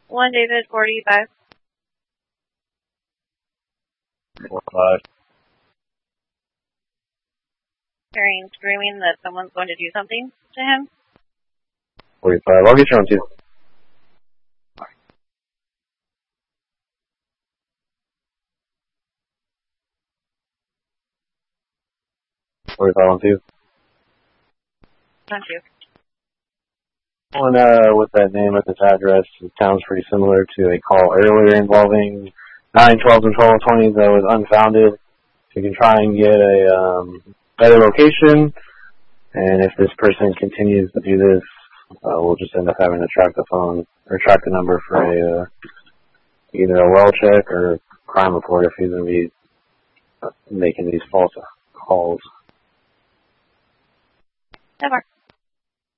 1 David 45. 45. Hearing screaming that someone's going to do something to him. 45. I'll get you on 2. 45 on 2. On 2. One with that name at this address, it sounds pretty similar to a call earlier involving 912s and 1220s that was unfounded. So you can try and get a better location, and if this person continues to do this, we'll just end up having to track the phone or track the number for a either a well check or crime report if he's going to be making these false calls. Never.